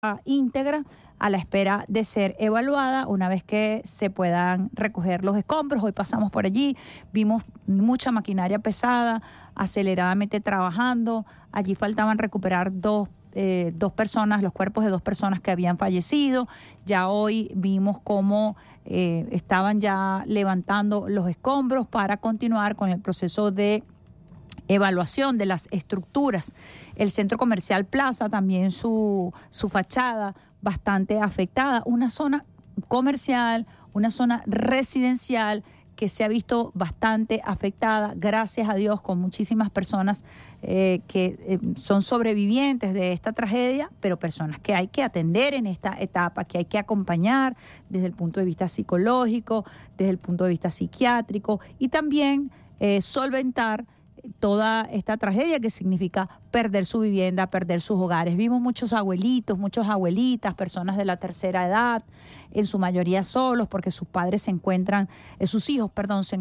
íntegra a la espera de ser evaluada una vez que se puedan recoger los escombros. Hoy pasamos por allí, vimos mucha maquinaria pesada, aceleradamente trabajando. Allí faltaban recuperar dos personas, los cuerpos de dos personas que habían fallecido. Ya hoy vimos cómo estaban ya levantando los escombros para continuar con el proceso de evaluación de las estructuras. El centro comercial Plaza, también su fachada bastante afectada. Una zona comercial, una zona residencial que se ha visto bastante afectada, gracias a Dios, con muchísimas personas que son sobrevivientes de esta tragedia, pero personas que hay que atender en esta etapa, que hay que acompañar desde el punto de vista psicológico, desde el punto de vista psiquiátrico y también solventar toda esta tragedia que significa perder su vivienda, perder sus hogares. Vimos muchos abuelitos, muchas abuelitas, personas de la tercera edad, en su mayoría solos porque sus padres se encuentran, sus hijos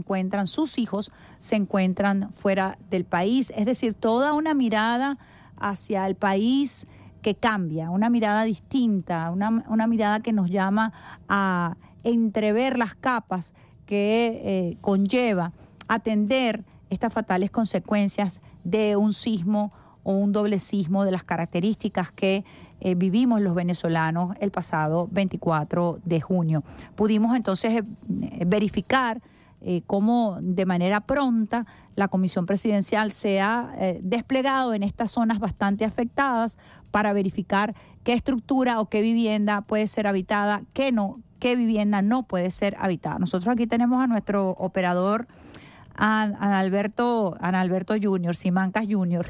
se encuentran fuera del país. Es decir, toda una mirada hacia el país que cambia, una mirada distinta, una mirada que nos llama a entrever las capas que conlleva atender estas fatales consecuencias de un sismo o un doble sismo de las características que vivimos los venezolanos el pasado 24 de junio. Pudimos entonces verificar cómo de manera pronta la Comisión Presidencial se ha desplegado en estas zonas bastante afectadas para verificar qué estructura o qué vivienda puede ser habitada, qué vivienda no puede ser habitada. Nosotros aquí tenemos a nuestro operador Alberto Junior, Simancas Junior,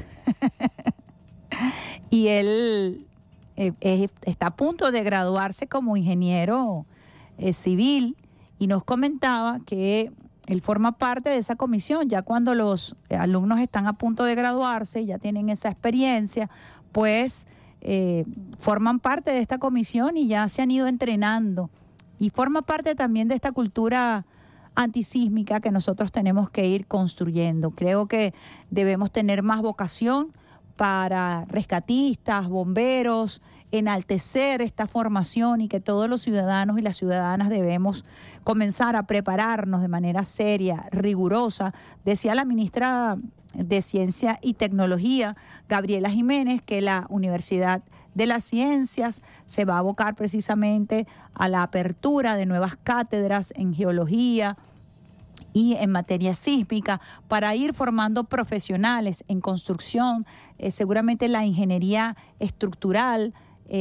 y él está a punto de graduarse como ingeniero civil y nos comentaba que él forma parte de esa comisión. Ya cuando los alumnos están a punto de graduarse, ya tienen esa experiencia, pues forman parte de esta comisión y ya se han ido entrenando y forma parte también de esta cultura antisísmica que nosotros tenemos que ir construyendo. Creo que debemos tener más vocación para rescatistas, bomberos, enaltecer esta formación y que todos los ciudadanos y las ciudadanas debemos comenzar a prepararnos de manera seria, rigurosa. Decía la ministra de Ciencia y Tecnología, Gabriela Jiménez, que la Universidad de las Ciencias se va a abocar precisamente a la apertura de nuevas cátedras en geología y en materia sísmica para ir formando profesionales en construcción. Seguramente la ingeniería estructural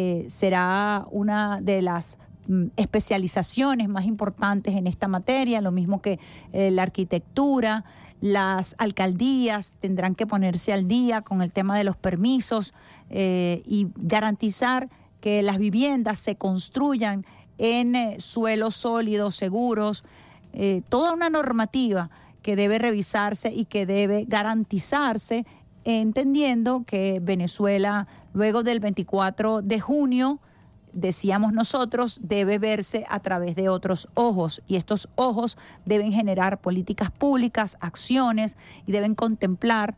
será una de las especializaciones más importantes en esta materia, lo mismo que la arquitectura. Las alcaldías tendrán que ponerse al día con el tema de los permisos y garantizar que las viviendas se construyan en suelos sólidos, seguros, toda una normativa que debe revisarse y que debe garantizarse, entendiendo que Venezuela, luego del 24 de junio, decíamos nosotros, debe verse a través de otros ojos, y estos ojos deben generar políticas públicas, acciones, y deben contemplar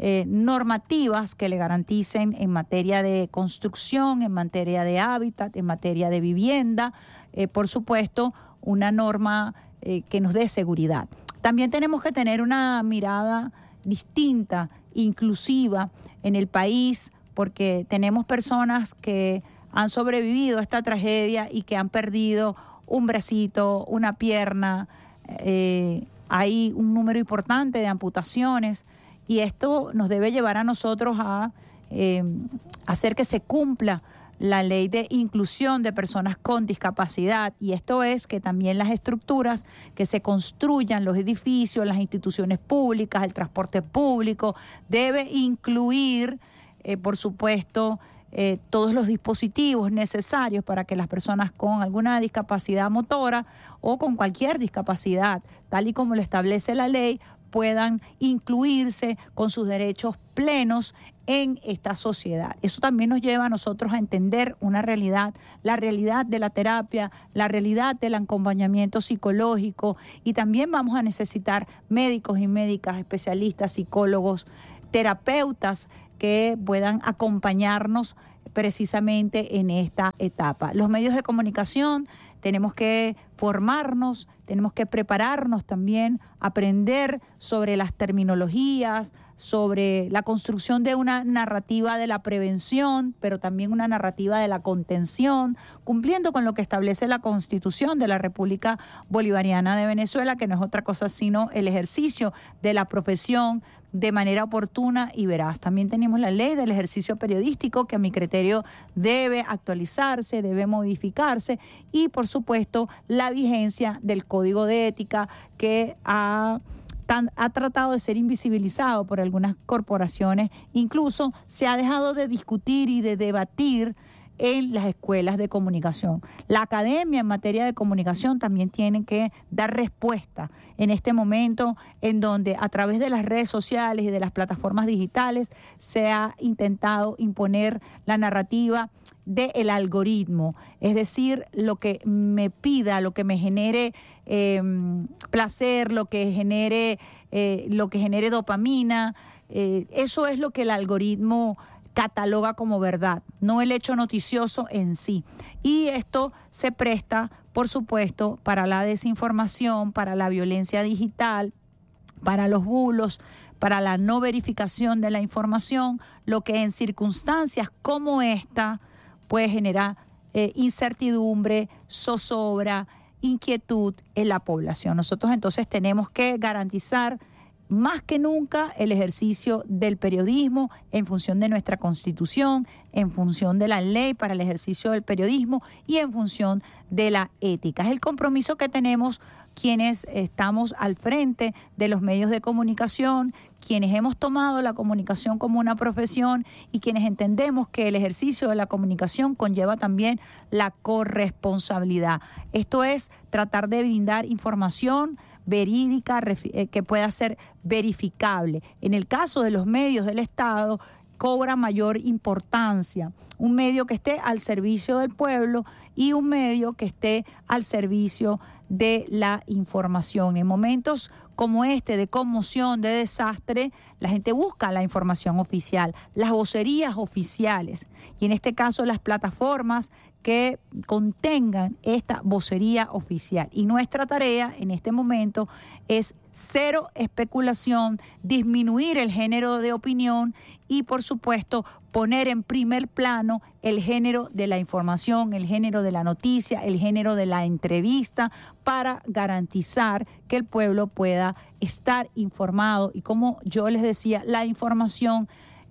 normativas que le garanticen en materia de construcción, en materia de hábitat, en materia de vivienda, por supuesto, una norma que nos dé seguridad. También tenemos que tener una mirada distinta, inclusiva en el país, porque tenemos personas que han sobrevivido a esta tragedia y que han perdido un bracito, una pierna. Hay un número importante de amputaciones y esto nos debe llevar a nosotros a hacer que se cumpla la ley de inclusión de personas con discapacidad, y esto es que también las estructuras que se construyan, los edificios, las instituciones públicas, el transporte público, debe incluir, por supuesto, todos los dispositivos necesarios para que las personas con alguna discapacidad motora o con cualquier discapacidad, tal y como lo establece la ley, puedan incluirse con sus derechos plenos en esta sociedad. Eso también nos lleva a nosotros a entender una realidad, la realidad de la terapia, la realidad del acompañamiento psicológico, y también vamos a necesitar médicos y médicas, especialistas, psicólogos, terapeutas que puedan acompañarnos precisamente en esta etapa. Los medios de comunicación tenemos que formarnos, tenemos que prepararnos también, aprender sobre las terminologías, sobre la construcción de una narrativa de la prevención, pero también una narrativa de la contención, cumpliendo con lo que establece la Constitución de la República Bolivariana de Venezuela, que no es otra cosa sino el ejercicio de la profesión de manera oportuna y veraz. También tenemos la ley del ejercicio periodístico, que a mi criterio debe actualizarse, debe modificarse, y por supuesto la vigencia del Código de Ética, que ha tratado de ser invisibilizado por algunas corporaciones. Incluso se ha dejado de discutir y de debatir en las escuelas de comunicación. La academia en materia de comunicación también tiene que dar respuesta en este momento en donde a través de las redes sociales y de las plataformas digitales se ha intentado imponer la narrativa del algoritmo, es decir, lo que me pida, lo que me genere placer, lo que genere dopamina, eso es lo que el algoritmo cataloga como verdad, no el hecho noticioso en sí. Y esto se presta, por supuesto, para la desinformación, para la violencia digital, para los bulos, para la no verificación de la información, lo que en circunstancias como esta puede generar incertidumbre, zozobra, inquietud en la población. Nosotros entonces tenemos que garantizar más que nunca el ejercicio del periodismo en función de nuestra Constitución, en función de la ley para el ejercicio del periodismo y en función de la ética. Es el compromiso que tenemos quienes estamos al frente de los medios de comunicación, quienes hemos tomado la comunicación como una profesión y quienes entendemos que el ejercicio de la comunicación conlleva también la corresponsabilidad. Esto es tratar de brindar información verídica, que pueda ser verificable. En el caso de los medios del Estado, cobra mayor importancia un medio que esté al servicio del pueblo y un medio que esté al servicio de la información. En momentos como este de conmoción, de desastre, la gente busca la información oficial, las vocerías oficiales y en este caso las plataformas que contengan esta vocería oficial. Y nuestra tarea en este momento es cero especulación, disminuir el género de opinión y, por supuesto, poner en primer plano el género de la información, el género de la noticia, el género de la entrevista, para garantizar que el pueblo pueda estar informado. Y como yo les decía, la información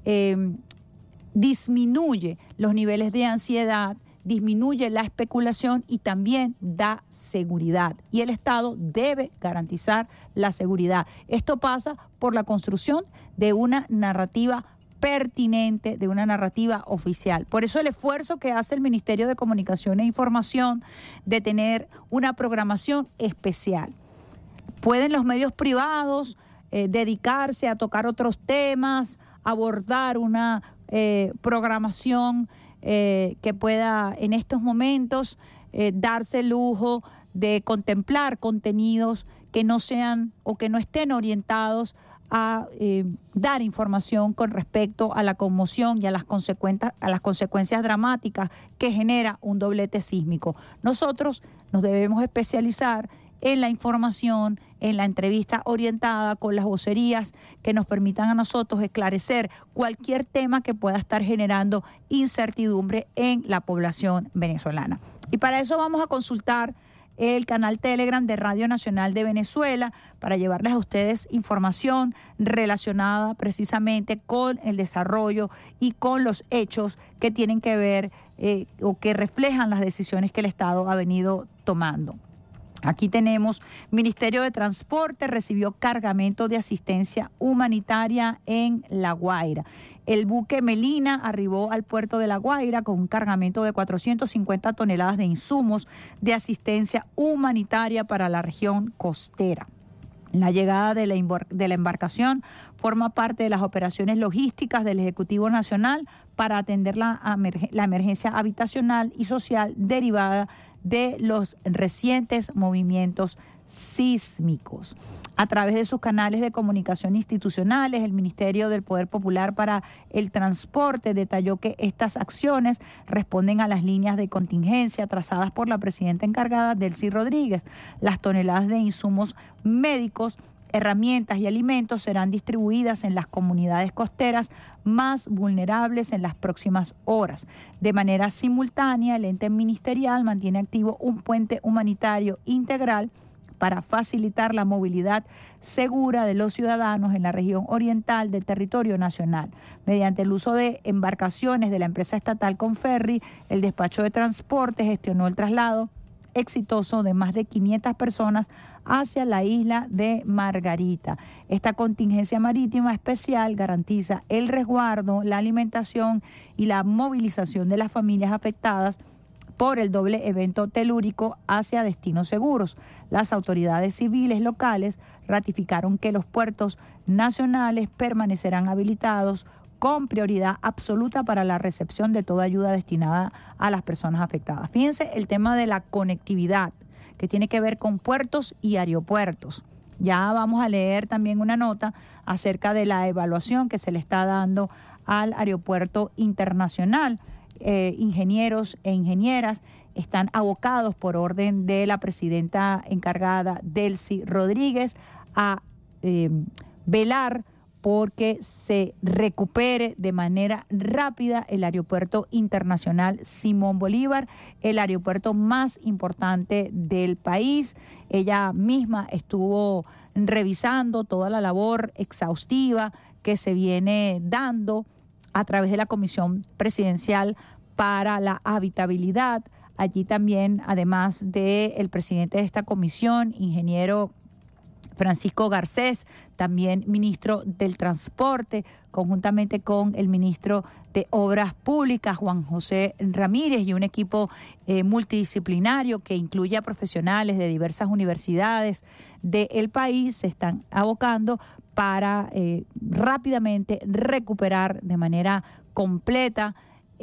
disminuye los niveles de ansiedad, disminuye la especulación y también da seguridad. Y el Estado debe garantizar la seguridad. Esto pasa por la construcción de una narrativa pertinente, de una narrativa oficial. Por eso el esfuerzo que hace el Ministerio de Comunicación e Información de tener una programación especial. Pueden los medios privados dedicarse a tocar otros temas, abordar una programación que pueda en estos momentos darse el lujo de contemplar contenidos que no sean o que no estén orientados a dar información con respecto a la conmoción y a las consecuencias dramáticas que genera un doblete sísmico. Nosotros nos debemos especializar en la información, en la entrevista orientada con las vocerías que nos permitan a nosotros esclarecer cualquier tema que pueda estar generando incertidumbre en la población venezolana. Y para eso vamos a consultar el canal Telegram de Radio Nacional de Venezuela para llevarles a ustedes información relacionada precisamente con el desarrollo y con los hechos que tienen que ver o que reflejan las decisiones que el Estado ha venido tomando. Aquí tenemos, Ministerio de Transporte recibió cargamento de asistencia humanitaria en La Guaira. El buque Melina arribó al puerto de La Guaira con un cargamento de 450 toneladas de insumos de asistencia humanitaria para la región costera. La llegada de la embarcación forma parte de las operaciones logísticas del Ejecutivo Nacional para atender la emergencia habitacional y social derivada de los recientes movimientos sísmicos. A través de sus canales de comunicación institucionales, el Ministerio del Poder Popular para el Transporte detalló que estas acciones responden a las líneas de contingencia trazadas por la presidenta encargada, Delcy Rodríguez. Las toneladas de insumos médicos, herramientas y alimentos serán distribuidas en las comunidades costeras más vulnerables en las próximas horas. De manera simultánea, el ente ministerial mantiene activo un puente humanitario integral para facilitar la movilidad segura de los ciudadanos en la región oriental del territorio nacional. Mediante el uso de embarcaciones de la empresa estatal Conferri, el despacho de transporte gestionó el traslado exitoso de más de 500 personas hacia la isla de Margarita. Esta contingencia marítima especial garantiza el resguardo, la alimentación y la movilización de las familias afectadas por el doble evento telúrico hacia destinos seguros. Las autoridades civiles locales ratificaron que los puertos nacionales permanecerán habilitados con prioridad absoluta para la recepción de toda ayuda destinada a las personas afectadas. Fíjense el tema de la conectividad, que tiene que ver con puertos y aeropuertos. Ya vamos a leer también una nota acerca de la evaluación que se le está dando al Aeropuerto Internacional. Ingenieros e ingenieras están abocados por orden de la presidenta encargada, Delcy Rodríguez, a velar porque se recupere de manera rápida el Aeropuerto Internacional Simón Bolívar, el aeropuerto más importante del país. Ella misma estuvo revisando toda la labor exhaustiva que se viene dando a través de la Comisión Presidencial para la Habitabilidad. Allí también, además del presidente de esta comisión, ingeniero Francisco Garcés, también ministro del Transporte, conjuntamente con el ministro de Obras Públicas, Juan José Ramírez, y un equipo multidisciplinario que incluye a profesionales de diversas universidades del país, se están abocando para rápidamente recuperar de manera completa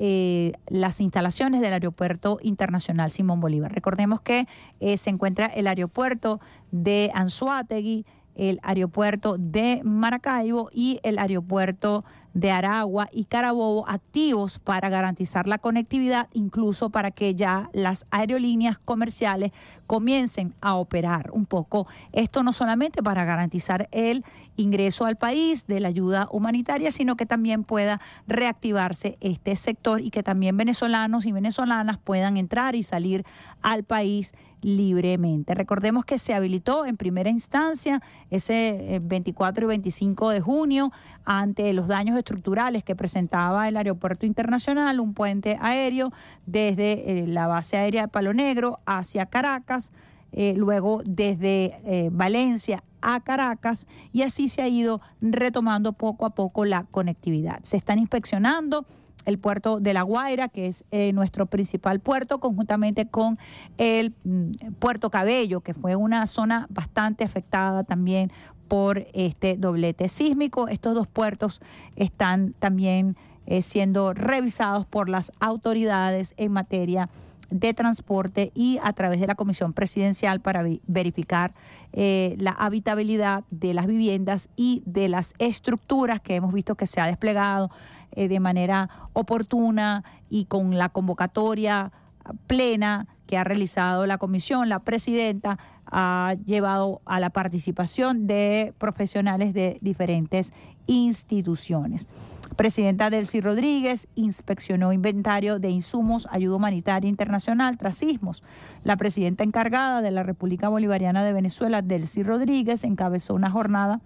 las instalaciones del Aeropuerto Internacional Simón Bolívar. Recordemos que se encuentra el aeropuerto de Anzoátegui, el aeropuerto de Maracaibo y el aeropuerto de Aragua y Carabobo activos para garantizar la conectividad, incluso para que ya las aerolíneas comerciales comiencen a operar un poco. Esto no solamente para garantizar el ingreso al país de la ayuda humanitaria, sino que también pueda reactivarse este sector y que también venezolanos y venezolanas puedan entrar y salir al país libremente. Recordemos que se habilitó en primera instancia ese 24 y 25 de junio ante los daños estructurales que presentaba el Aeropuerto Internacional, un puente aéreo desde la base aérea de Palo Negro hacia Caracas, luego desde Valencia a Caracas, y así se ha ido retomando poco a poco la conectividad. Se están inspeccionando el puerto de La Guaira, que es nuestro principal puerto, conjuntamente con el Puerto Cabello, que fue una zona bastante afectada también por este doblete sísmico. Estos dos puertos están también siendo revisados por las autoridades en materia de transporte y a través de la Comisión Presidencial para verificar la habitabilidad de las viviendas y de las estructuras que hemos visto que se ha desplegado de manera oportuna y con la convocatoria plena que ha realizado la comisión. La presidenta ha llevado a la participación de profesionales de diferentes instituciones. Presidenta Delcy Rodríguez inspeccionó inventario de insumos, ayuda humanitaria internacional tras sismos. La presidenta encargada de la República Bolivariana de Venezuela, Delcy Rodríguez, encabezó una jornada.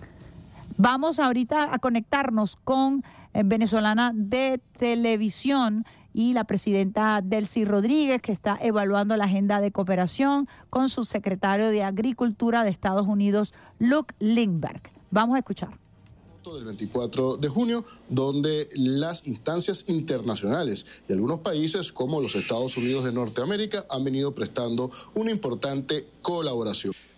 Vamos ahorita a conectarnos con Venezolana de Televisión y la presidenta Delcy Rodríguez, que está evaluando la agenda de cooperación con su secretario de Agricultura de Estados Unidos, Luke Lindbergh. Vamos a escuchar. Del 24 de junio, donde las instancias internacionales y algunos países como los Estados Unidos de Norteamérica han venido prestando una importante colaboración.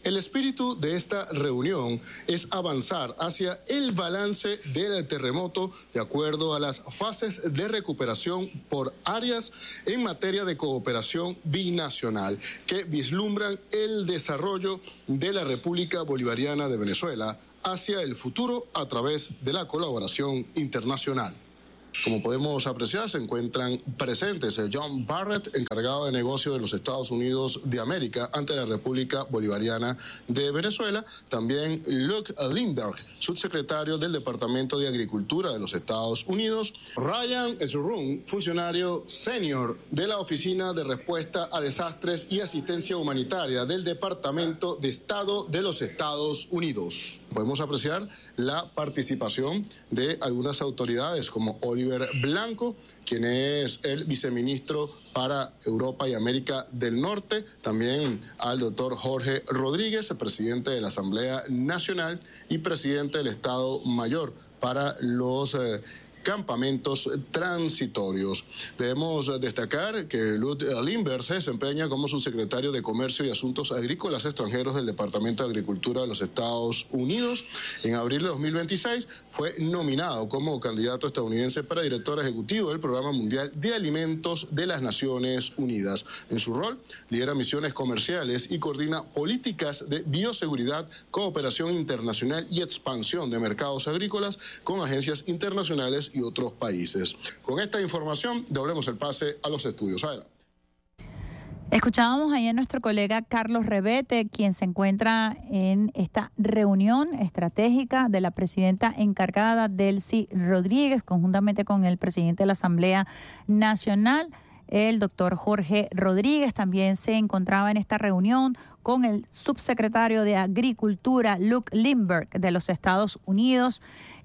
El espíritu de esta reunión es avanzar hacia el balance del terremoto de acuerdo a las fases de recuperación por áreas en materia de cooperación binacional que vislumbran el desarrollo de la República Bolivariana de Venezuela hacia el futuro a través de la colaboración internacional. Como podemos apreciar, se encuentran presentes John Barrett, encargado de negocio de los Estados Unidos de América ante la República Bolivariana de Venezuela. También Luke Lindbergh, subsecretario del Departamento de Agricultura de los Estados Unidos. Ryan Srun, funcionario senior de la Oficina de Respuesta a Desastres y Asistencia Humanitaria del Departamento de Estado de los Estados Unidos. Podemos apreciar la participación de algunas autoridades como Oliver Blanco, quien es el viceministro para Europa y América del Norte, también al doctor Jorge Rodríguez, el presidente de la Asamblea Nacional y presidente del Estado Mayor para los campamentos transitorios. Debemos destacar que Luke Lindbergh se desempeña como subsecretario de Comercio y Asuntos Agrícolas Extranjeros del Departamento de Agricultura de los Estados Unidos. En abril de 2026 fue nominado como candidato estadounidense para director ejecutivo del Programa Mundial de Alimentos de las Naciones Unidas. En su rol, lidera misiones comerciales y coordina políticas de bioseguridad, cooperación internacional y expansión de mercados agrícolas con agencias internacionales y otros países. Con esta información, devolvemos el pase a los estudios. Adelante. Escuchábamos ahí a nuestro colega Carlos Rebete, quien se encuentra en esta reunión estratégica de la presidenta encargada, Delcy Rodríguez, conjuntamente con el presidente de la Asamblea Nacional, el doctor Jorge Rodríguez. También se encontraba en esta reunión con el subsecretario de Agricultura, Luke Lindbergh, de los Estados Unidos,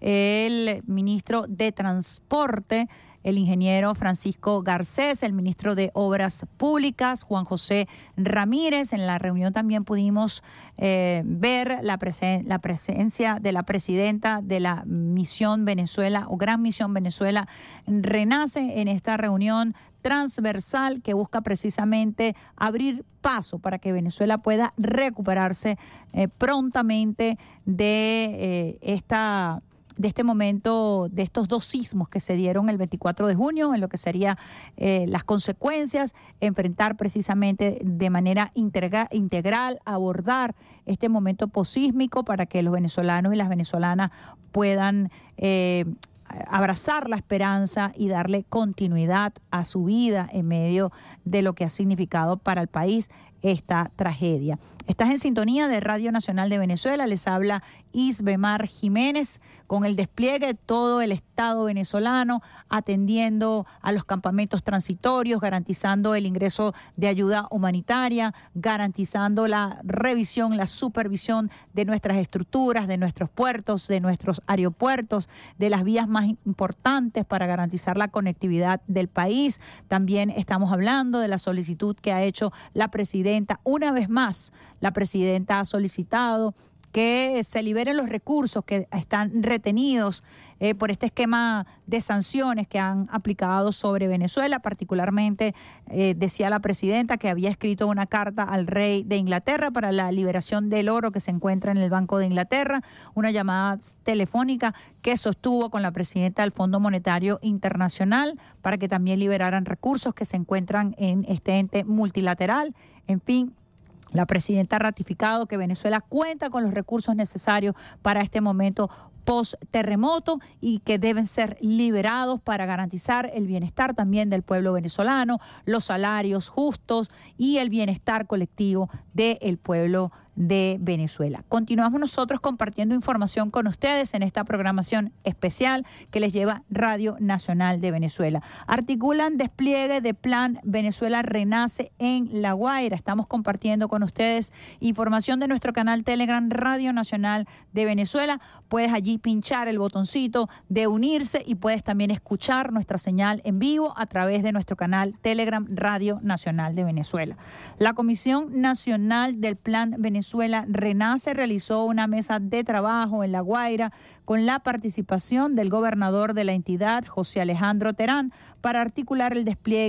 el ministro de Transporte, el ingeniero Francisco Garcés, el ministro de Obras Públicas, Juan José Ramírez. En la reunión también pudimos ver la presencia de la presidenta de la Misión Venezuela o Gran Misión Venezuela Renace en esta reunión transversal que busca precisamente abrir paso para que Venezuela pueda recuperarse prontamente de este momento, de estos dos sismos que se dieron el 24 de junio, en lo que sería las consecuencias, enfrentar precisamente de manera integral, abordar este momento posísmico para que los venezolanos y las venezolanas puedan abrazar la esperanza y darle continuidad a su vida en medio de lo que ha significado para el país esta tragedia. Estás en sintonía de Radio Nacional de Venezuela, les habla Isbemar Jiménez, con el despliegue de todo el Estado venezolano, atendiendo a los campamentos transitorios, garantizando el ingreso de ayuda humanitaria, garantizando la revisión, la supervisión de nuestras estructuras, de nuestros puertos, de nuestros aeropuertos, de las vías más importantes para garantizar la conectividad del país. También estamos hablando de la solicitud que ha hecho la presidenta. Una vez más, la presidenta ha solicitado que se liberen los recursos que están retenidos por este esquema de sanciones que han aplicado sobre Venezuela. Particularmente decía la presidenta que había escrito una carta al rey de Inglaterra para la liberación del oro que se encuentra en el Banco de Inglaterra, una llamada telefónica que sostuvo con la presidenta del Fondo Monetario Internacional para que también liberaran recursos que se encuentran en este ente multilateral. En fin, la presidenta ha ratificado que Venezuela cuenta con los recursos necesarios para este momento post-terremoto y que deben ser liberados para garantizar el bienestar también del pueblo venezolano, los salarios justos y el bienestar colectivo del pueblo de Venezuela. Continuamos nosotros compartiendo información con ustedes en esta programación especial que les lleva Radio Nacional de Venezuela. Articulan despliegue de Plan Venezuela Renace en La Guaira. Estamos compartiendo con ustedes información de nuestro canal Telegram Radio Nacional de Venezuela. Puedes allí pinchar el botoncito de unirse y puedes también escuchar nuestra señal en vivo a través de nuestro canal Telegram Radio Nacional de Venezuela. La Comisión Nacional del Plan Venezuela Renace realizó una mesa de trabajo en La Guaira con la participación del gobernador de la entidad, José Alejandro Terán, para articular el despliegue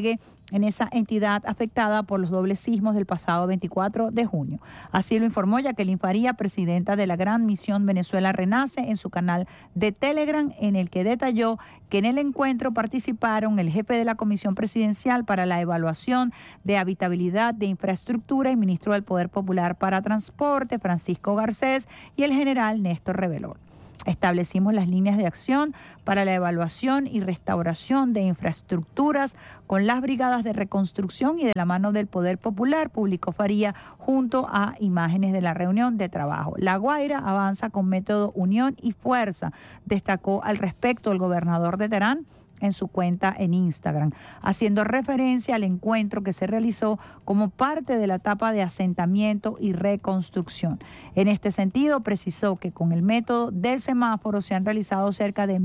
en esa entidad afectada por los dobles sismos del pasado 24 de junio. Así lo informó Jacqueline Faría, presidenta de la Gran Misión Venezuela Renace, en su canal de Telegram, en el que detalló que en el encuentro participaron el jefe de la Comisión Presidencial para la Evaluación de Habitabilidad de Infraestructura y ministro del Poder Popular para Transporte, Francisco Garcés, y el general Néstor Revelor. Establecimos las líneas de acción para la evaluación y restauración de infraestructuras con las brigadas de reconstrucción y de la mano del Poder Popular, publicó Faría junto a imágenes de la reunión de trabajo. La Guaira avanza con método unión y fuerza, destacó al respecto el gobernador de Terán en su cuenta en Instagram, haciendo referencia al encuentro que se realizó como parte de la etapa de asentamiento y reconstrucción. En este sentido, precisó que con el método del semáforo se han realizado cerca de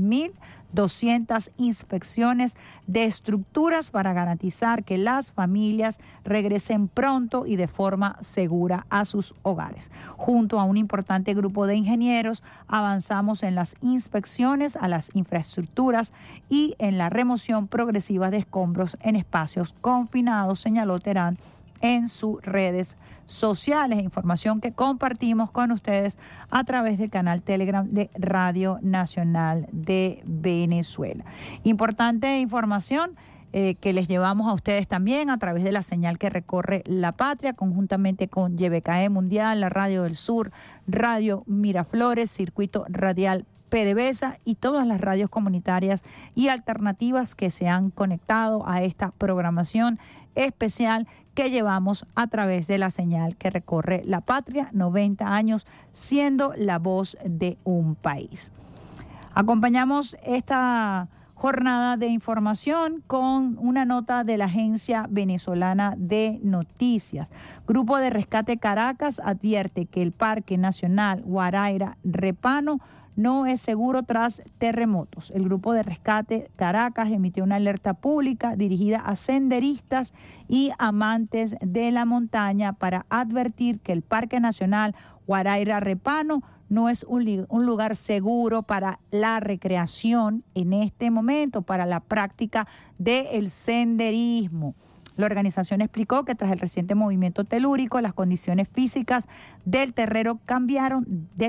1.200 inspecciones de estructuras para garantizar que las familias regresen pronto y de forma segura a sus hogares. Junto a un importante grupo de ingenieros, avanzamos en las inspecciones a las infraestructuras y en la remoción progresiva de escombros en espacios confinados, señaló Terán en sus redes sociales. Información que compartimos con ustedes a través del canal Telegram de Radio Nacional de Venezuela. Importante información que les llevamos a ustedes también a través de la señal que recorre la patria, conjuntamente con YBKE Mundial, la Radio del Sur, Radio Miraflores, Circuito Radial PDVSA y todas las radios comunitarias y alternativas que se han conectado a esta programación especial que llevamos a través de la señal que recorre la patria, 90 años siendo la voz de un país. Acompañamos esta jornada de información con una nota de la Agencia Venezolana de Noticias. Grupo de Rescate Caracas advierte que el Parque Nacional Guaraíra Repano no es seguro tras terremotos. El Grupo de Rescate Caracas emitió una alerta pública dirigida a senderistas y amantes de la montaña para advertir que el Parque Nacional Guaraíra Repano no es un lugar seguro para la recreación en este momento, para la práctica del senderismo. La organización explicó que tras el reciente movimiento telúrico, las condiciones físicas del terreno cambiaron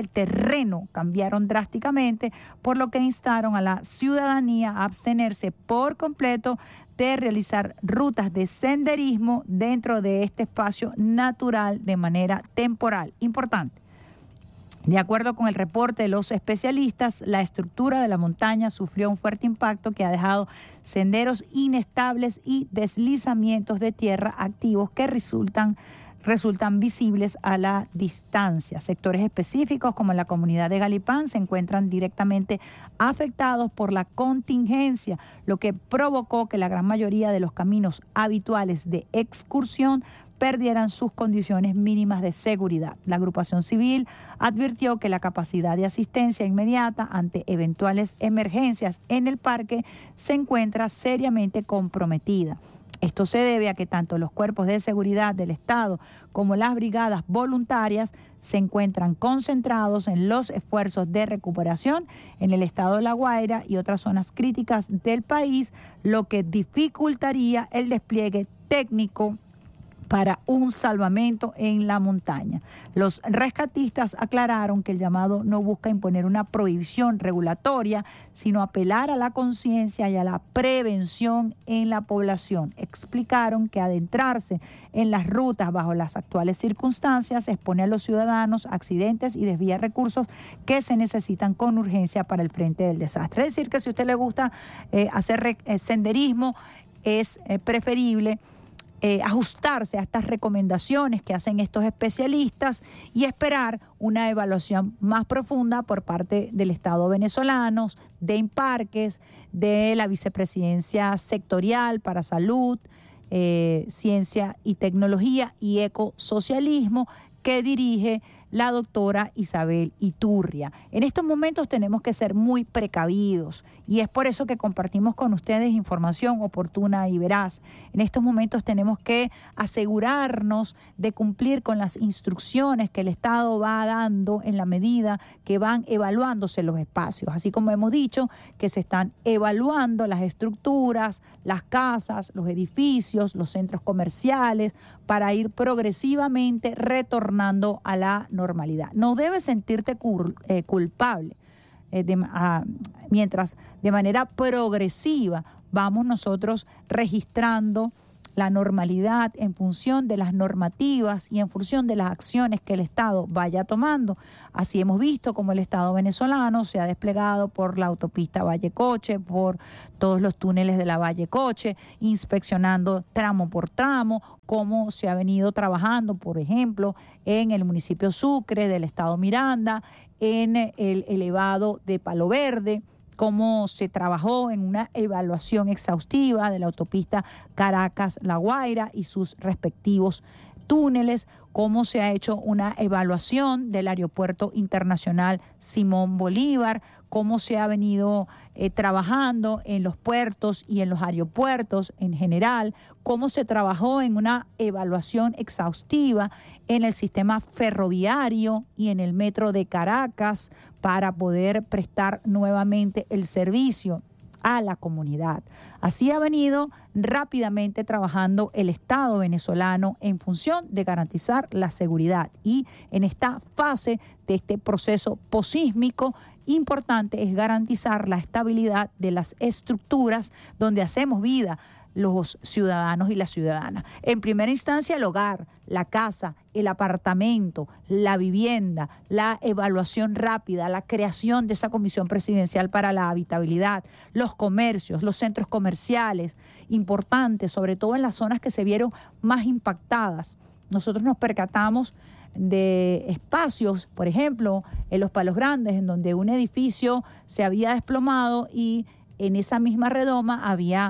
drásticamente, por lo que instaron a la ciudadanía a abstenerse por completo de realizar rutas de senderismo dentro de este espacio natural de manera temporal. Importante. De acuerdo con el reporte de los especialistas, la estructura de la montaña sufrió un fuerte impacto que ha dejado senderos inestables y deslizamientos de tierra activos que resultan visibles a la distancia. Sectores específicos como la comunidad de Galipán se encuentran directamente afectados por la contingencia, lo que provocó que la gran mayoría de los caminos habituales de excursión perdieran sus condiciones mínimas de seguridad. La agrupación civil advirtió que la capacidad de asistencia inmediata ante eventuales emergencias en el parque se encuentra seriamente comprometida. Esto se debe a que tanto los cuerpos de seguridad del Estado como las brigadas voluntarias se encuentran concentrados en los esfuerzos de recuperación en el estado de La Guaira y otras zonas críticas del país, lo que dificultaría el despliegue técnico para un salvamento en la montaña. Los rescatistas aclararon que el llamado no busca imponer una prohibición regulatoria, sino apelar a la conciencia y a la prevención en la población. Explicaron que adentrarse en las rutas bajo las actuales circunstancias expone a los ciudadanos a accidentes y desvía recursos que se necesitan con urgencia para el frente del desastre. Es decir, que si a usted le gusta hacer senderismo, es preferible ajustarse a estas recomendaciones que hacen estos especialistas y esperar una evaluación más profunda por parte del Estado venezolano, de Imparques, de la Vicepresidencia Sectorial para Salud, Ciencia y Tecnología y Ecosocialismo, que dirige la doctora Isabel Iturria. En estos momentos tenemos que ser muy precavidos y es por eso que compartimos con ustedes información oportuna y veraz. En estos momentos tenemos que asegurarnos de cumplir con las instrucciones que el Estado va dando en la medida que van evaluándose los espacios, así como hemos dicho que se están evaluando las estructuras, las casas, los edificios, los centros comerciales, para ir progresivamente retornando a la normalidad. No debes sentirte culpable mientras de manera progresiva vamos nosotros registrando la normalidad en función de las normativas y en función de las acciones que el Estado vaya tomando. Así hemos visto como el Estado venezolano se ha desplegado por la autopista Valle-Coche, por todos los túneles de la Valle-Coche, inspeccionando tramo por tramo, cómo se ha venido trabajando, por ejemplo, en el municipio Sucre del Estado Miranda, en el elevado de Palo Verde, cómo se trabajó en una evaluación exhaustiva de la autopista Caracas-La Guaira y sus respectivos túneles, cómo se ha hecho una evaluación del Aeropuerto Internacional Simón Bolívar, cómo se ha venido trabajando en los puertos y en los aeropuertos en general, cómo se trabajó en una evaluación exhaustiva en el sistema ferroviario y en el metro de Caracas para poder prestar nuevamente el servicio a la comunidad. Así ha venido rápidamente trabajando el Estado venezolano en función de garantizar la seguridad. Y en esta fase de este proceso posísmico, importante es garantizar la estabilidad de las estructuras donde hacemos vida los ciudadanos y las ciudadanas. En primera instancia, el hogar, la casa, el apartamento, la vivienda, la evaluación rápida, la creación de esa comisión presidencial para la habitabilidad, los comercios, los centros comerciales, importantes, sobre todo en las zonas que se vieron más impactadas. Nosotros nos percatamos de espacios, por ejemplo, en Los Palos Grandes, en donde un edificio se había desplomado y en esa misma redoma había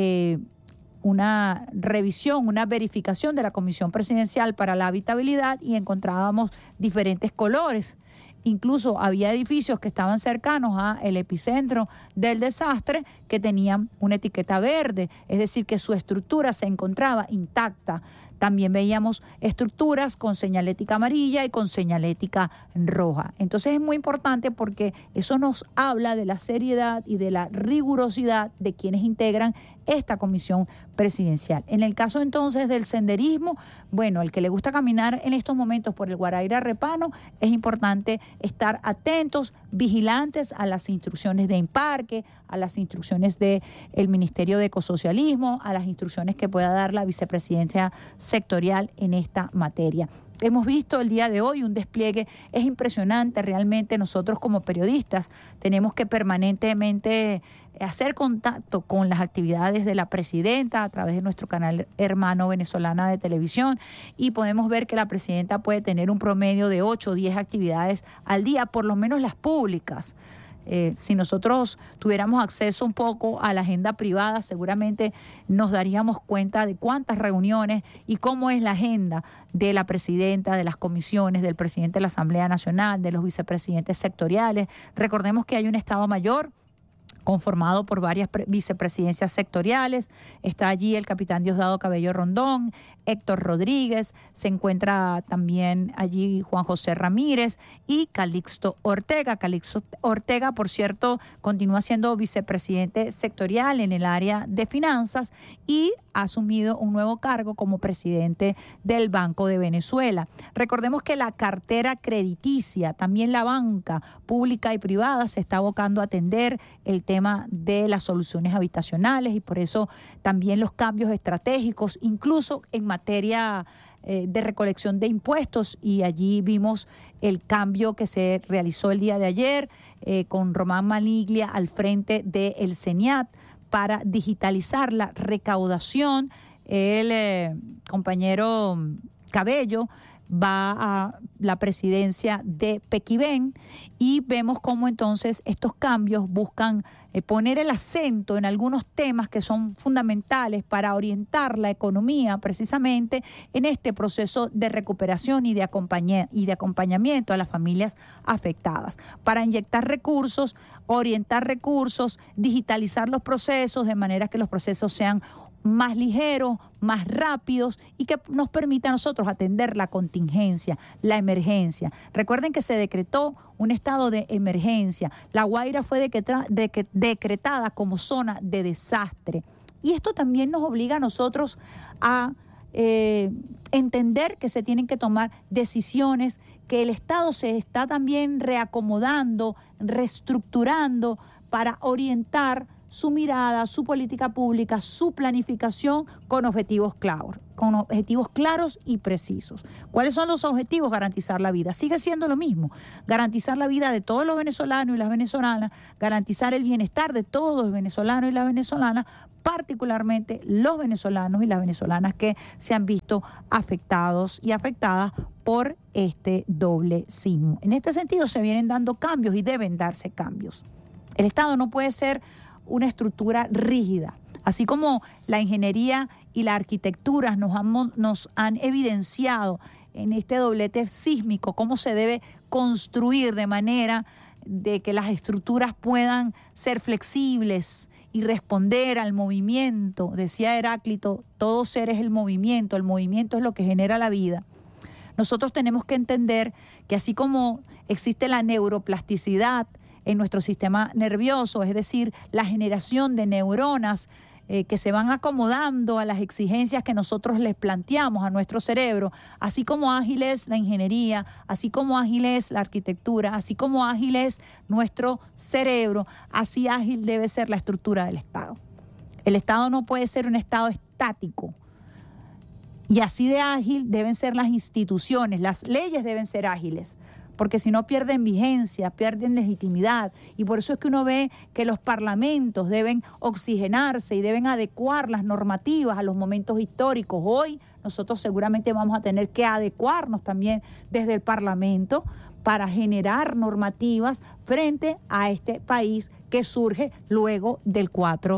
una revisión, una verificación de la Comisión Presidencial para la Habitabilidad y encontrábamos diferentes colores. Incluso había edificios que estaban cercanos al epicentro del desastre que tenían una etiqueta verde, es decir, que su estructura se encontraba intacta. También veíamos estructuras con señalética amarilla y con señalética roja. Entonces es muy importante porque eso nos habla de la seriedad y de la rigurosidad de quienes integran esta comisión presidencial. En el caso entonces del senderismo, bueno, el que le gusta caminar en estos momentos por el Guaraíra Repano, es importante estar atentos, vigilantes a las instrucciones de Imparque, a las instrucciones del Ministerio de Ecosocialismo, a las instrucciones que pueda dar la vicepresidencia sectorial en esta materia. Hemos visto el día de hoy un despliegue, es impresionante realmente. Nosotros como periodistas tenemos que permanentemente hacer contacto con las actividades de la presidenta a través de nuestro canal hermano Venezolana de Televisión y podemos ver que la presidenta puede tener un promedio de 8 o 10 actividades al día, por lo menos las públicas. Si nosotros tuviéramos acceso un poco a la agenda privada, seguramente nos daríamos cuenta de cuántas reuniones y cómo es la agenda de la presidenta, de las comisiones, del presidente de la Asamblea Nacional, de los vicepresidentes sectoriales. Recordemos que hay un Estado Mayor conformado por varias vicepresidencias sectoriales. Está allí el capitán Diosdado Cabello Rondón, Héctor Rodríguez, se encuentra también allí Juan José Ramírez y Calixto Ortega. Calixto Ortega, por cierto, continúa siendo vicepresidente sectorial en el área de finanzas y ha asumido un nuevo cargo como presidente del Banco de Venezuela. Recordemos que la cartera crediticia, también la banca pública y privada, se está abocando a atender el tema de las soluciones habitacionales y por eso también los cambios estratégicos, incluso en materia de recolección de impuestos, y allí vimos el cambio que se realizó el día de ayer con Román Maniglia al frente del CENIAT para digitalizar la recaudación. El compañero Cabello va a la presidencia de Pequibén, y vemos cómo entonces estos cambios buscan poner el acento en algunos temas que son fundamentales para orientar la economía precisamente en este proceso de recuperación y de acompañamiento a las familias afectadas, para inyectar recursos, orientar recursos, digitalizar los procesos de manera que los procesos sean más ligeros, más rápidos y que nos permita a nosotros atender la contingencia, la emergencia. Recuerden que se decretó un estado de emergencia. La Guaira fue decretada como zona de desastre. Y esto también nos obliga a nosotros a entender que se tienen que tomar decisiones, que el Estado se está también reacomodando, reestructurando para orientar su mirada, su política pública, su planificación con objetivos claros y precisos. ¿Cuáles son los objetivos? Garantizar la vida. Sigue siendo lo mismo. Garantizar la vida de todos los venezolanos y las venezolanas, garantizar el bienestar de todos los venezolanos y las venezolanas, particularmente los venezolanos y las venezolanas que se han visto afectados y afectadas por este doble sismo. En este sentido se vienen dando cambios y deben darse cambios. El Estado no puede ser una estructura rígida. Así como la ingeniería y la arquitectura nos han evidenciado en este doblete sísmico cómo se debe construir de manera de que las estructuras puedan ser flexibles y responder al movimiento. Decía Heráclito, todo ser es el movimiento es lo que genera la vida. Nosotros tenemos que entender que así como existe la neuroplasticidad en nuestro sistema nervioso, es decir, la generación de neuronas que se van acomodando a las exigencias que nosotros les planteamos a nuestro cerebro, así como ágil es la ingeniería, así como ágil es la arquitectura, así como ágil es nuestro cerebro, así ágil debe ser la estructura del Estado. El Estado no puede ser un Estado estático, y así de ágil deben ser las instituciones, las leyes deben ser ágiles, porque si no pierden vigencia, pierden legitimidad, y por eso es que uno ve que los parlamentos deben oxigenarse y deben adecuar las normativas a los momentos históricos. Hoy nosotros seguramente vamos a tener que adecuarnos también desde el Parlamento para generar normativas frente a este país que surge luego del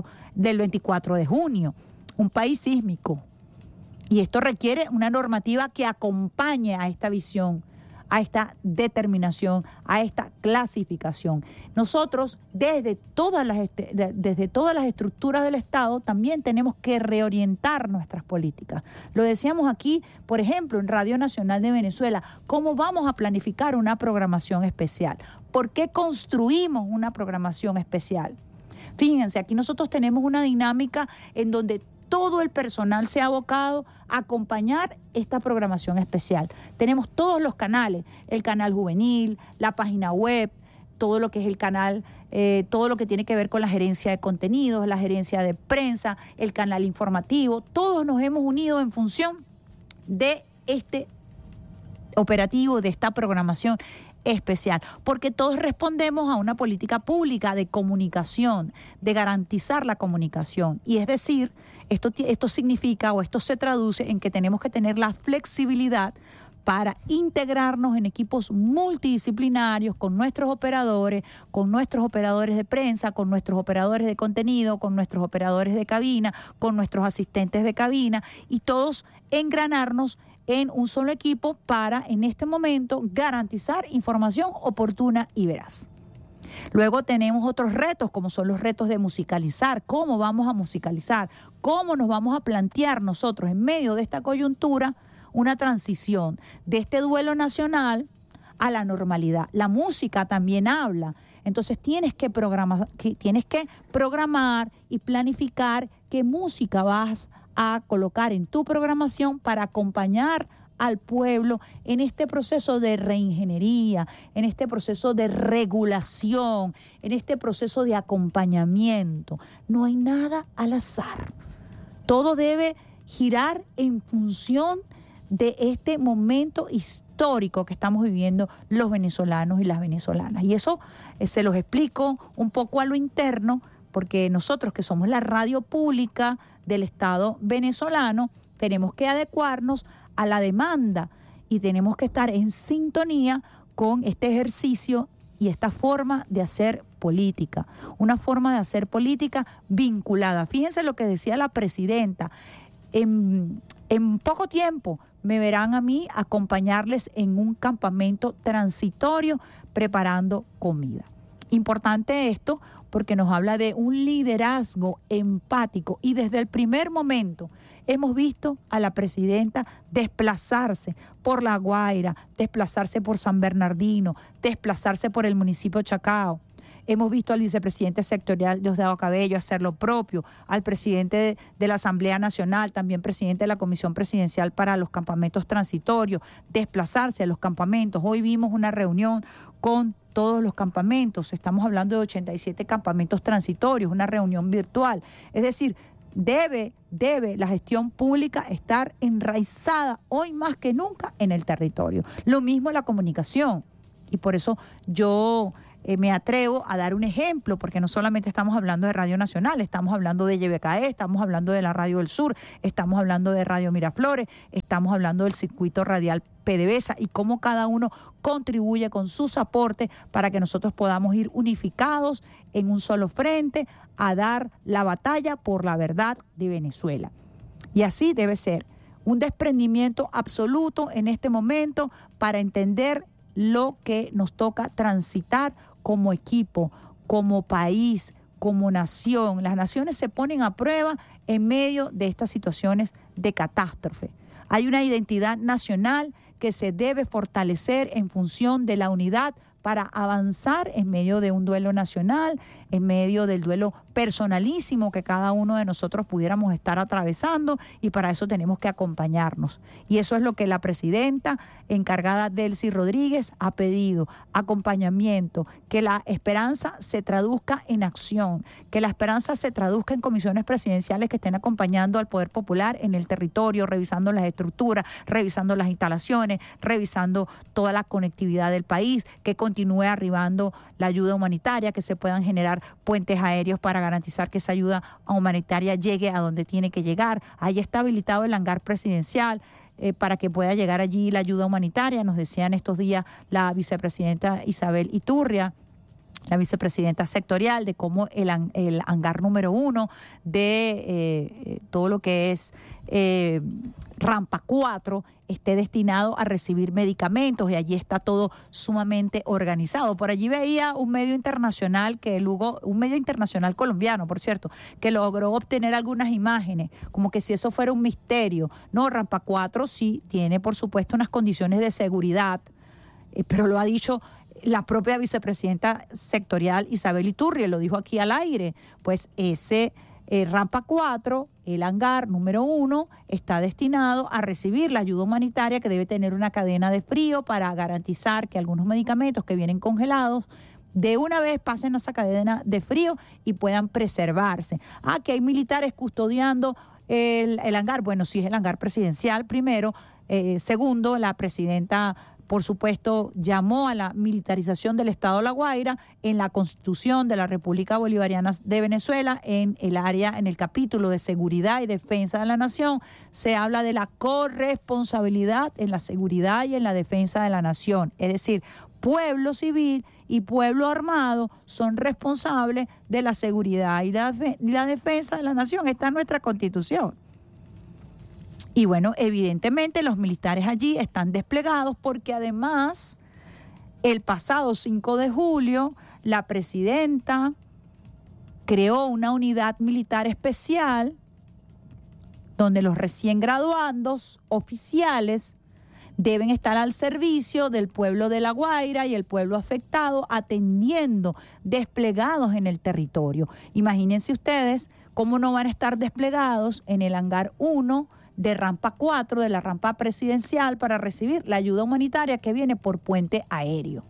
24 de junio, un país sísmico. Y esto requiere una normativa que acompañe a esta visión, a esta determinación, a esta clasificación. Nosotros, desde todas las estructuras del Estado, también tenemos que reorientar nuestras políticas. Lo decíamos aquí, por ejemplo, en Radio Nacional de Venezuela, ¿cómo vamos a planificar una programación especial? ¿Por qué construimos una programación especial? Fíjense, aquí nosotros tenemos una dinámica en donde todo el personal se ha abocado a acompañar esta programación especial. Tenemos todos los canales, el canal juvenil, la página web, todo lo que es el canal, todo lo que tiene que ver con la gerencia de contenidos, la gerencia de prensa, el canal informativo. Todos nos hemos unido en función de este operativo, de esta programación especial, porque todos respondemos a una política pública de comunicación, de garantizar la comunicación. Y es decir, esto significa o esto se traduce en que tenemos que tener la flexibilidad para integrarnos en equipos multidisciplinarios con nuestros operadores de prensa, con nuestros operadores de contenido, con nuestros operadores de cabina, con nuestros asistentes de cabina, y todos engranarnos en un solo equipo para, en este momento, garantizar información oportuna y veraz. Luego tenemos otros retos, como son los retos de musicalizar. ¿Cómo vamos a musicalizar? ¿Cómo nos vamos a plantear nosotros en medio de esta coyuntura una transición de este duelo nacional a la normalidad? La música también habla. Entonces tienes que programar y planificar qué música vas a colocar en tu programación para acompañar al pueblo en este proceso de reingeniería, en este proceso de regulación, en este proceso de acompañamiento. No hay nada al azar. Todo debe girar en función de este momento histórico que estamos viviendo los venezolanos y las venezolanas. Y eso se los explico un poco a lo interno, porque nosotros, que somos la radio pública del Estado venezolano, tenemos que adecuarnos a la demanda y tenemos que estar en sintonía con este ejercicio y esta forma de hacer política, una forma de hacer política vinculada. Fíjense lo que decía la presidenta, en poco tiempo me verán a mí acompañarles en un campamento transitorio preparando comida. Importante esto porque nos habla de un liderazgo empático y desde el primer momento hemos visto a la presidenta desplazarse por La Guaira, desplazarse por San Bernardino, desplazarse por el municipio de Chacao. Hemos visto al vicepresidente sectorial Diosdado Cabello hacer lo propio, al presidente de la Asamblea Nacional, también presidente de la Comisión Presidencial para los Campamentos Transitorios, desplazarse a los campamentos. Hoy vimos una reunión con todos los campamentos, estamos hablando de 87 campamentos transitorios, una reunión virtual. Es decir, debe la gestión pública estar enraizada hoy más que nunca en el territorio. Lo mismo la comunicación. Y por eso yo me atrevo a dar un ejemplo, porque no solamente estamos hablando de Radio Nacional, estamos hablando de YBKE, estamos hablando de la Radio del Sur, estamos hablando de Radio Miraflores, estamos hablando del circuito radial PDVSA y cómo cada uno contribuye con sus aportes para que nosotros podamos ir unificados en un solo frente a dar la batalla por la verdad de Venezuela. Y así debe ser, un desprendimiento absoluto en este momento para entender lo que nos toca transitar como equipo, como país, como nación. Las naciones se ponen a prueba en medio de estas situaciones de catástrofe. Hay una identidad nacional que se debe fortalecer en función de la unidad para avanzar en medio de un duelo nacional, en medio del duelo personalísimo que cada uno de nosotros pudiéramos estar atravesando, y para eso tenemos que acompañarnos. Y eso es lo que la presidenta encargada Delcy Rodríguez ha pedido: acompañamiento, que la esperanza se traduzca en acción, que la esperanza se traduzca en comisiones presidenciales que estén acompañando al Poder Popular en el territorio, revisando las estructuras, revisando las instalaciones, revisando toda la conectividad del país, que continúe arribando la ayuda humanitaria, que se puedan generar puentes aéreos para garantizar que esa ayuda humanitaria llegue a donde tiene que llegar. Ahí está habilitado el hangar presidencial para que pueda llegar allí la ayuda humanitaria. Nos decían estos días la vicepresidenta Isabel Iturria, la vicepresidenta sectorial, de cómo el hangar número 1 de todo lo que es Rampa 4 esté destinado a recibir medicamentos, y allí está todo sumamente organizado. Por allí veía un medio internacional un medio internacional colombiano, por cierto, que logró obtener algunas imágenes, como que si eso fuera un misterio. No, Rampa 4 sí tiene, por supuesto, unas condiciones de seguridad, pero lo ha dicho la propia vicepresidenta sectorial Isabel Iturria, lo dijo aquí al aire. Pues ese Rampa 4, el hangar número 1, está destinado a recibir la ayuda humanitaria, que debe tener una cadena de frío para garantizar que algunos medicamentos que vienen congelados de una vez pasen a esa cadena de frío y puedan preservarse. Que hay militares custodiando el hangar. Bueno, sí, es el hangar presidencial, primero. Segundo, la presidenta, por supuesto, llamó a la militarización del Estado de La Guaira en la Constitución de la República Bolivariana de Venezuela, en el área, en el capítulo de seguridad y defensa de la nación. Se habla de la corresponsabilidad en la seguridad y en la defensa de la nación. Es decir, pueblo civil y pueblo armado son responsables de la seguridad y la defensa de la nación. Está en nuestra Constitución. Y bueno, evidentemente los militares allí están desplegados porque además el pasado 5 de julio la presidenta creó una unidad militar especial donde los recién graduandos oficiales deben estar al servicio del pueblo de La Guaira y el pueblo afectado, atendiendo, desplegados en el territorio. Imagínense ustedes cómo no van a estar desplegados en el hangar 1 de Rampa 4, de la rampa presidencial, para recibir la ayuda humanitaria que viene por puente aéreo.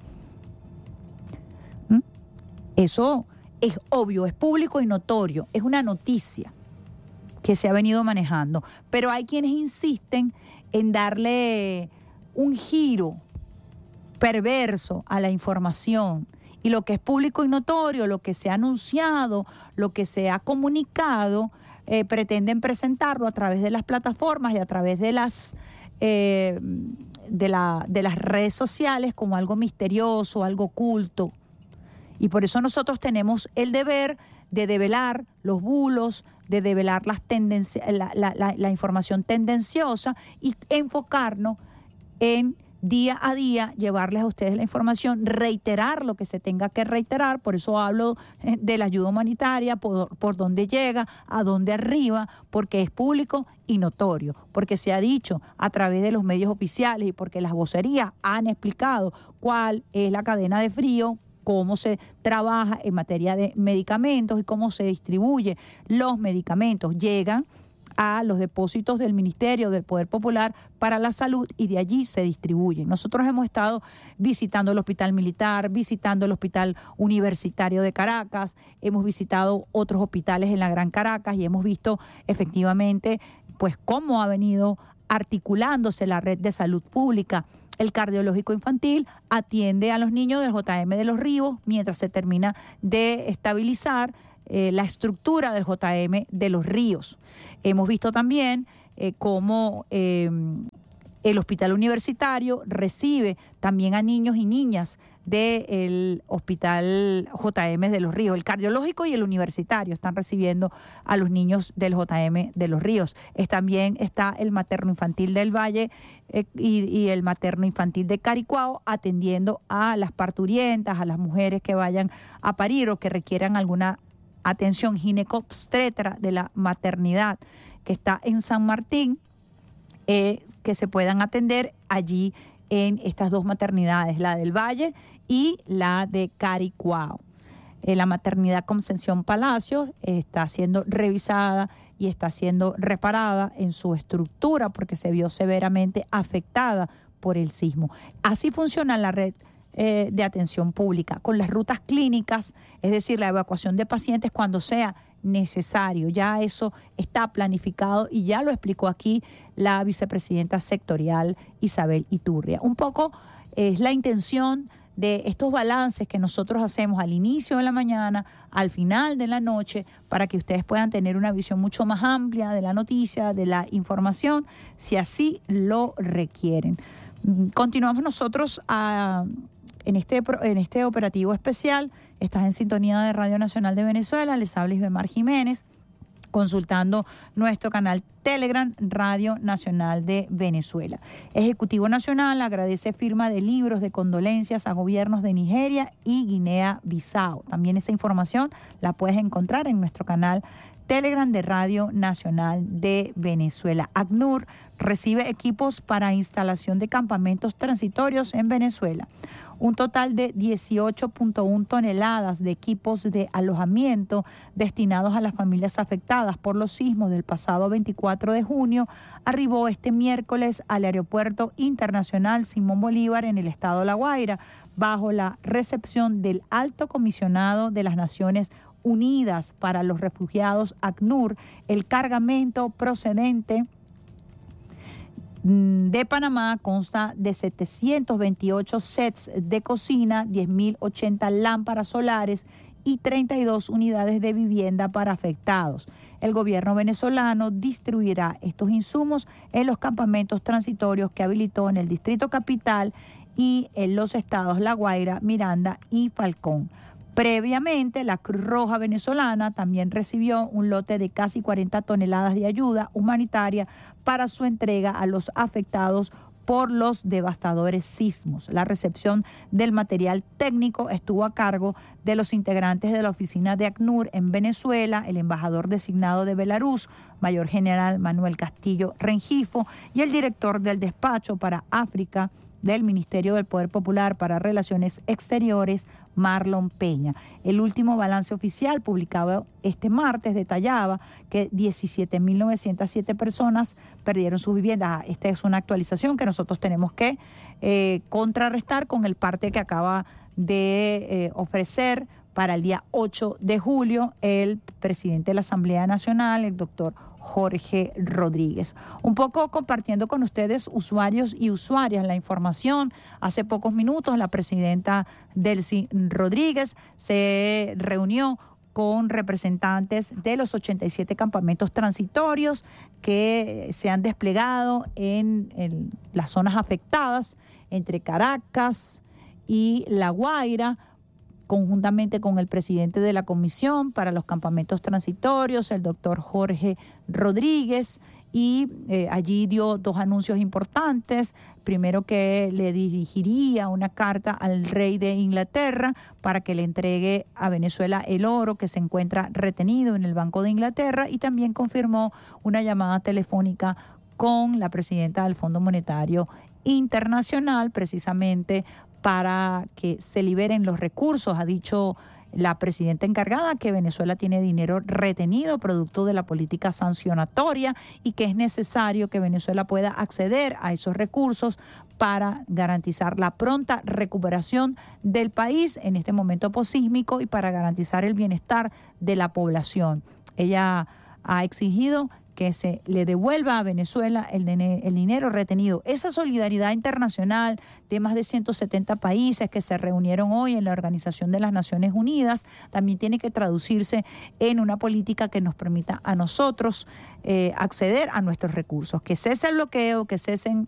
Eso es obvio, es público y notorio, es una noticia que se ha venido manejando, pero hay quienes insisten en darle un giro perverso a la información, y lo que es público y notorio, lo que se ha anunciado, lo que se ha comunicado, pretenden presentarlo a través de las plataformas y a través de las redes sociales como algo misterioso, algo oculto. Y por eso nosotros tenemos el deber de develar los bulos, de develar la información tendenciosa y enfocarnos en día a día llevarles a ustedes la información, reiterar lo que se tenga que reiterar. Por eso hablo de la ayuda humanitaria, por dónde llega, a dónde arriba, porque es público y notorio, porque se ha dicho a través de los medios oficiales y porque las vocerías han explicado cuál es la cadena de frío, cómo se trabaja en materia de medicamentos y cómo se distribuye los medicamentos. Llegan a los depósitos del Ministerio del Poder Popular para la Salud y de allí se distribuyen. Nosotros hemos estado visitando el Hospital Militar, visitando el Hospital Universitario de Caracas, hemos visitado otros hospitales en la Gran Caracas y hemos visto efectivamente pues cómo ha venido articulándose la red de salud pública. El cardiológico infantil atiende a los niños del JM de Los Ríos mientras se termina de estabilizar la estructura del JM de Los Ríos. Hemos visto también cómo el hospital universitario recibe también a niños y niñas del hospital JM de Los Ríos. El cardiológico y el universitario están recibiendo a los niños del JM de Los Ríos. También está el materno infantil del Valle y el materno infantil de Caricuao atendiendo a las parturientas, a las mujeres que vayan a parir o que requieran alguna atención ginecobstetra de la maternidad que está en San Martín, que se puedan atender allí en estas dos maternidades, la del Valle y la de Caricuao. La maternidad Concepción Palacios está siendo revisada y está siendo reparada en su estructura porque se vio severamente afectada por el sismo. Así funciona la red de atención pública, con las rutas clínicas, es decir, la evacuación de pacientes cuando sea necesario. Ya eso está planificado y ya lo explicó aquí la vicepresidenta sectorial Isabel Iturria. Un poco es la intención de estos balances que nosotros hacemos al inicio de la mañana, al final de la noche, para que ustedes puedan tener una visión mucho más amplia de la noticia, de la información, si así lo requieren. Continuamos nosotros en este operativo especial. Estás en sintonía de Radio Nacional de Venezuela, les habla Isbemar Jiménez, consultando nuestro canal Telegram, Radio Nacional de Venezuela. Ejecutivo Nacional agradece firma de libros de condolencias a gobiernos de Nigeria y Guinea-Bissau. También esa información la puedes encontrar en nuestro canal Telegram de Radio Nacional de Venezuela. ACNUR recibe equipos para instalación de campamentos transitorios en Venezuela. Un total de 18.1 toneladas de equipos de alojamiento destinados a las familias afectadas por los sismos del pasado 24 de junio arribó este miércoles al Aeropuerto Internacional Simón Bolívar en el estado de La Guaira, bajo la recepción del Alto Comisionado de las Naciones Unidas para los Refugiados, ACNUR. El cargamento procedente de Panamá consta de 728 sets de cocina, 10.080 lámparas solares y 32 unidades de vivienda para afectados. El gobierno venezolano distribuirá estos insumos en los campamentos transitorios que habilitó en el Distrito Capital y en los estados La Guaira, Miranda y Falcón. Previamente, la Cruz Roja venezolana también recibió un lote de casi 40 toneladas de ayuda humanitaria para su entrega a los afectados por los devastadores sismos. La recepción del material técnico estuvo a cargo de los integrantes de la oficina de ACNUR en Venezuela, el embajador designado de Belarus, Mayor General Manuel Castillo Rengifo, y el director del despacho para África del Ministerio del Poder Popular para Relaciones Exteriores, Marlon Peña. El último balance oficial publicado este martes detallaba que 17.907 personas perdieron sus viviendas. Esta es una actualización que nosotros tenemos que contrarrestar con el parte que acaba de ofrecer para el día 8 de julio el presidente de la Asamblea Nacional, el doctor Jorge Rodríguez. Un poco compartiendo con ustedes, usuarios y usuarias, la información. Hace pocos minutos la presidenta Delcy Rodríguez se reunió con representantes de los 87 campamentos transitorios que se han desplegado en las zonas afectadas entre Caracas y La Guaira, conjuntamente con el presidente de la Comisión para los Campamentos Transitorios, el doctor Jorge Rodríguez, y allí dio dos anuncios importantes. Primero, que le dirigiría una carta al rey de Inglaterra para que le entregue a Venezuela el oro que se encuentra retenido en el Banco de Inglaterra, y también confirmó una llamada telefónica con la presidenta del Fondo Monetario Internacional, precisamente para que se liberen los recursos. Ha dicho la presidenta encargada que Venezuela tiene dinero retenido producto de la política sancionatoria y que es necesario que Venezuela pueda acceder a esos recursos para garantizar la pronta recuperación del país en este momento posísmico y para garantizar el bienestar de la población. Ella ha exigido que se le devuelva a Venezuela el dinero retenido. Esa solidaridad internacional de más de 170 países que se reunieron hoy en la Organización de las Naciones Unidas también tiene que traducirse en una política que nos permita a nosotros acceder a nuestros recursos, que cese el bloqueo, que cesen